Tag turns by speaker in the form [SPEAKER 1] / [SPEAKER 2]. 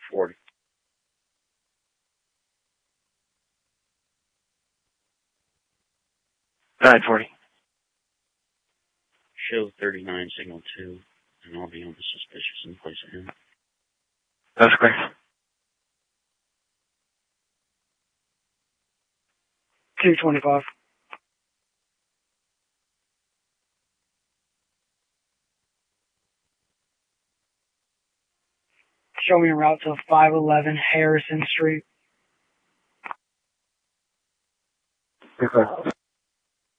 [SPEAKER 1] 40.
[SPEAKER 2] Nine 40.
[SPEAKER 1] Show 39, signal 2, and I'll be on the suspicious in place of him.
[SPEAKER 2] That's clear.
[SPEAKER 3] $225. Show me a route to 511 Harrison Street.
[SPEAKER 2] Okay.